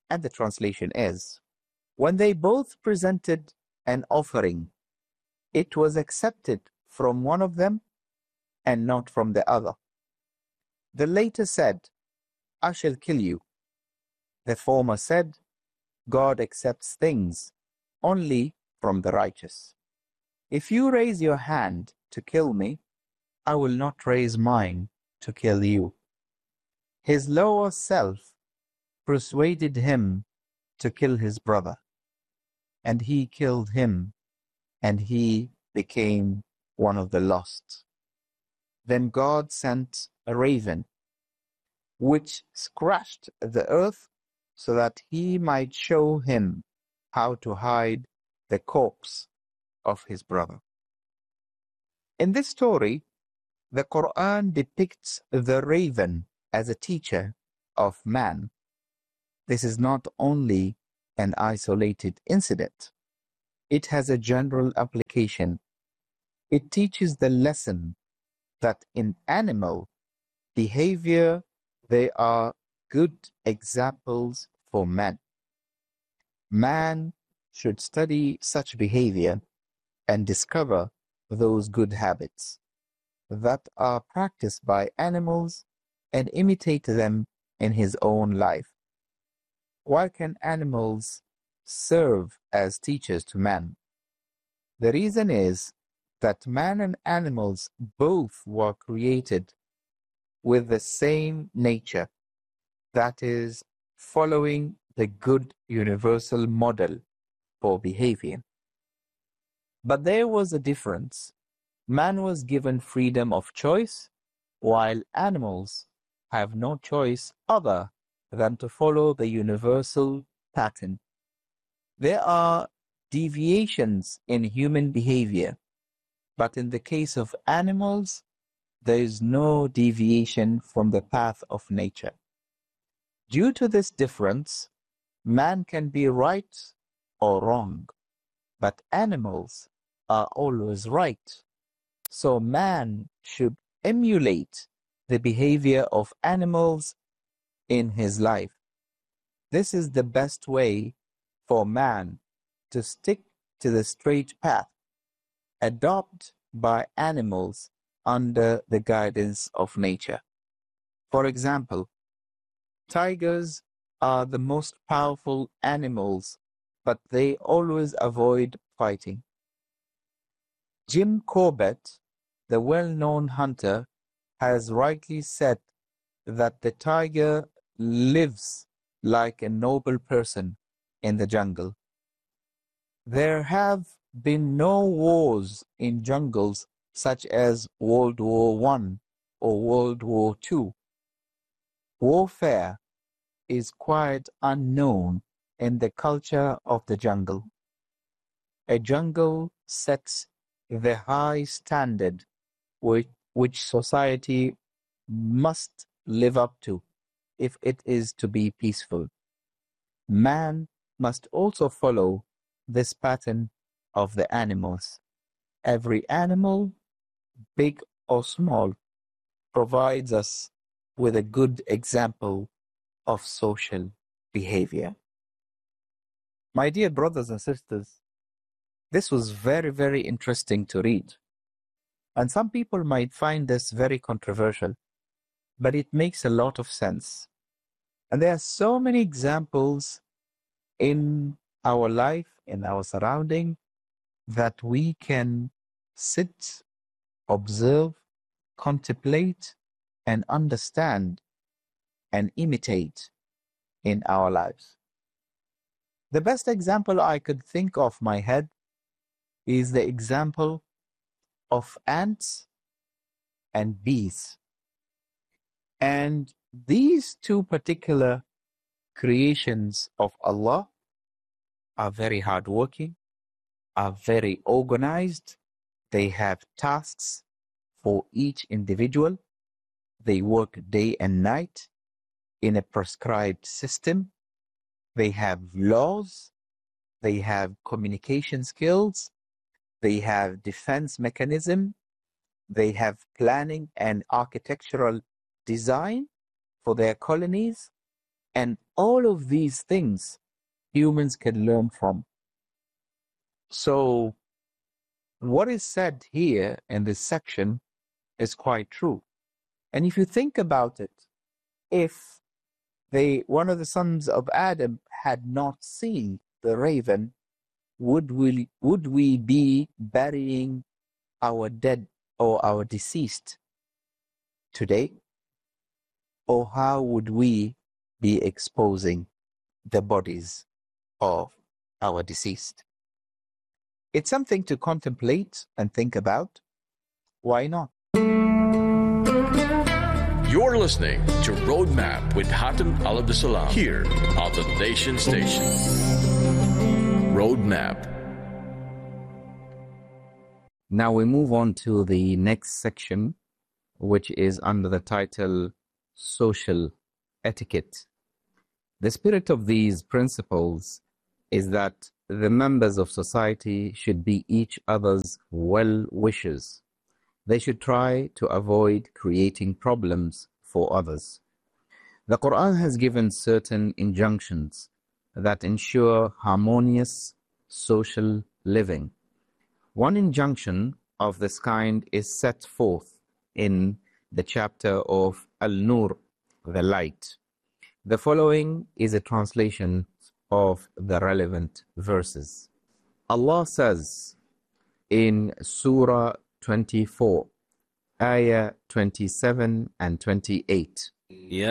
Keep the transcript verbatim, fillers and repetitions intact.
And the translation is, when they both presented an offering, it was accepted from one of them and not from the other. The latter said, I shall kill you. The former said, God accepts things only from the righteous. If you raise your hand to kill me, I will not raise mine to kill you. His lower self persuaded him to kill his brother, and he killed him, and he became one of the lost. Then God sent a raven, which scratched the earth so that he might show him how to hide the corpse of his brother. In this story, the Quran depicts the raven as a teacher of man. This is not only an isolated incident. It has a general application. It teaches the lesson that in animal behavior, they are good examples for man. Man should study such behavior and discover those good habits that are practiced by animals and imitate them in his own life. Why can animals serve as teachers to man? The reason is that man and animals both were created with the same nature, that is, following the good universal model for behavior. But there was a difference. Man was given freedom of choice, while animals have no choice other than to follow the universal pattern. There are deviations in human behavior, but in the case of animals, there is no deviation from the path of nature. Due to this difference, man can be right or wrong, but animals are always right. So man should emulate the behavior of animals in his life. This is the best way for man to stick to the straight path, adopted by animals under the guidance of nature. For example, tigers are the most powerful animals, but they always avoid fighting. Jim Corbett, the well-known hunter, has rightly said that the tiger lives like a noble person in the jungle. There have been no wars in jungles such as World War One or World War Two. Warfare is quite unknown in the culture of the jungle. A jungle sets the high standard which, which society must live up to if it is to be peaceful. Man must also follow this pattern of the animals. Every animal, big or small, provides us with a good example of social behavior. My dear brothers and sisters, this was very, very interesting to read. And some people might find this very controversial, but it makes a lot of sense. And there are so many examples in our life, in our surrounding, that we can sit, observe, contemplate, and understand and imitate in our lives. The best example I could think of my head is the example of ants and bees. And these two particular creations of Allah are very hardworking, are very organized. They have tasks for each individual. They work day and night in a prescribed system. They have laws. They have communication skills. They have defense mechanism. They have planning and architectural design for their colonies. And all of these things humans can learn from. So what is said here in this section is quite true. And if you think about it, if they, one of the sons of Adam had not seen the raven, would we, would we be burying our dead or our deceased today? Or how would we be exposing the bodies of our deceased? It's something to contemplate and think about. Why not? You're listening to Roadmap with Hatem Al-Abdessalam here on the Nation Station. Roadmap. Now we move on to the next section, which is under the title Social Etiquette. The spirit of these principles is that the members of society should be each other's well-wishers. They should try to avoid creating problems for others. The Quran has given certain injunctions that ensure harmonious social living. One injunction of this kind is set forth in the chapter of Al-Nur, the light. The following is a translation of the relevant verses. Allah says in Surah twenty-four, Ayah twenty-seven and twenty-eight,